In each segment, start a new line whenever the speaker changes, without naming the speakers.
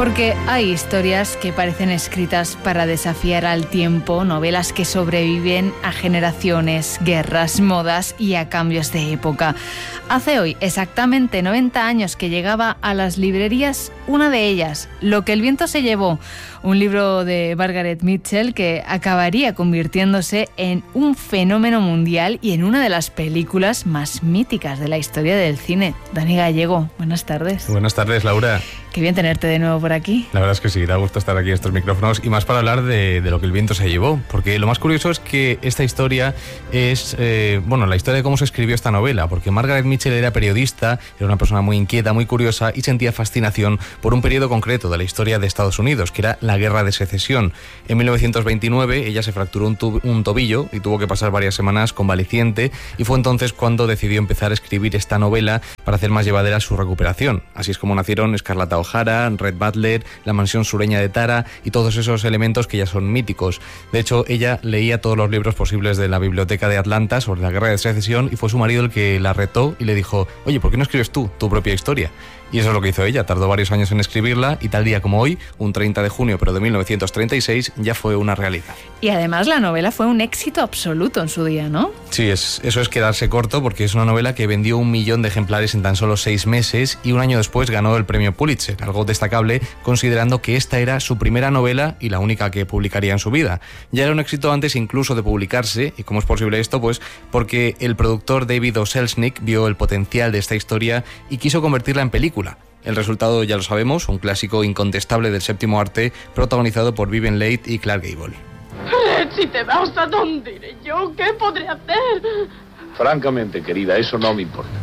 Porque hay historias que parecen escritas para desafiar al tiempo, novelas que sobreviven a generaciones, guerras, modas y a cambios de época. Hace hoy exactamente 90 años que llegaba a las librerías una de ellas, Lo que el viento se llevó, un libro de Margaret Mitchell que acabaría convirtiéndose en un fenómeno mundial y en una de las películas más míticas de la historia del cine. Dani Gallego, buenas tardes.
Buenas tardes, Laura.
Qué bien tenerte de nuevo por aquí.
La verdad es que sí, da gusto estar aquí en estos micrófonos y más para hablar de Lo que el viento se llevó, porque lo más curioso es que esta historia es, la historia de cómo se escribió esta novela, porque Margaret Mitchell era periodista, era una persona muy inquieta, muy curiosa y sentía fascinación por un periodo concreto de la historia de Estados Unidos, que era la Guerra de Secesión. En 1929 ella se fracturó un tobillo y tuvo que pasar varias semanas convaleciente, y fue entonces cuando decidió empezar a escribir esta novela para hacer más llevadera su recuperación. Así es como nacieron Escarlata O'Hara, Red Butler, La mansión sureña de Tara y todos esos elementos que ya son míticos. De hecho, ella leía todos los libros posibles de la biblioteca de Atlanta sobre la Guerra de Secesión y fue su marido el que la retó y le dijo: oye, ¿por qué no escribes tú tu propia historia? Y eso es lo que hizo ella, tardó varios años en escribirla y tal día como hoy, un 30 de junio pero de 1936, ya fue una realidad.
Y además la novela fue un éxito absoluto en su día, ¿no?
Sí, eso es quedarse corto, porque es una novela que vendió 1 millón de ejemplares en tan solo 6 meses y un año después ganó el premio Pulitzer, algo destacable considerando que esta era su primera novela y la única que publicaría en su vida. Ya era un éxito antes incluso de publicarse. ¿Y cómo es posible esto? Pues porque el productor David O. Selznick vio el potencial de esta historia y quiso convertirla en película. El resultado ya lo sabemos, un clásico incontestable del séptimo arte protagonizado por Vivien Leigh y Clark Gable.
Si te vas, ¿a dónde iré yo? ¿Qué podré hacer?
Francamente, querida, eso no me importa.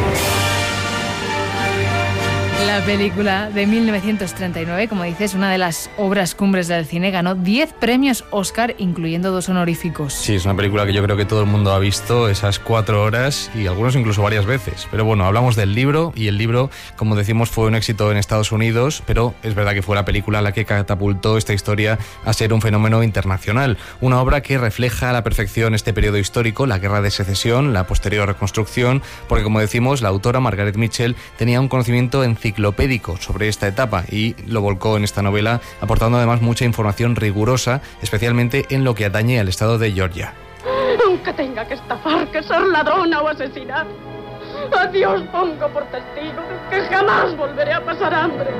La película de 1939, como dices, una de las obras cumbres del cine, ganó 10 premios Oscar, incluyendo 2 honoríficos.
Sí, es una película que yo creo que todo el mundo ha visto, esas 4 horas, y algunos incluso varias veces. Pero bueno, hablamos del libro, y el libro, como decimos, fue un éxito en Estados Unidos, pero es verdad que fue la película la que catapultó esta historia a ser un fenómeno internacional. Una obra que refleja a la perfección este periodo histórico, la Guerra de Secesión, la posterior reconstrucción, porque como decimos, la autora Margaret Mitchell tenía un conocimiento enciclopédico sobre esta etapa y lo volcó en esta novela, aportando además mucha información rigurosa, especialmente en lo que atañe al estado de Georgia.
Aunque tenga que estafar, que ser ladrona o asesinar, a Dios pongo por testigo que jamás volveré a pasar hambre.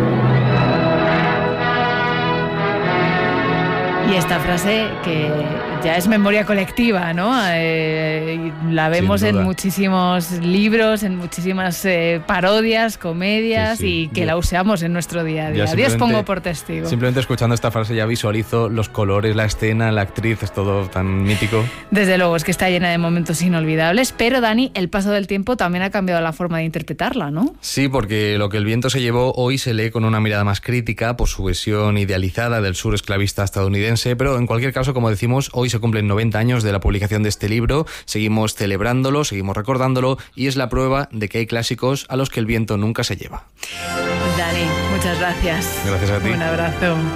Y esta frase que ya es memoria colectiva, ¿no? La vemos en muchísimos libros, en muchísimas parodias, comedias, sí. Y que la usamos en nuestro día a día. Dios pongo por testigo.
Simplemente escuchando esta frase ya visualizo los colores, la escena, la actriz, es todo tan mítico.
Desde luego, es que está llena de momentos inolvidables, pero Dani, el paso del tiempo también ha cambiado la forma de interpretarla, ¿no?
Sí, porque Lo que el viento se llevó hoy se lee con una mirada más crítica por su visión idealizada del sur esclavista estadounidense. Pero en cualquier caso, como decimos, hoy se cumplen 90 años de la publicación de este libro, seguimos celebrándolo, seguimos recordándolo y es la prueba de que hay clásicos a los que el viento nunca se lleva.
Dani, muchas gracias.
Gracias a ti.
Un abrazo.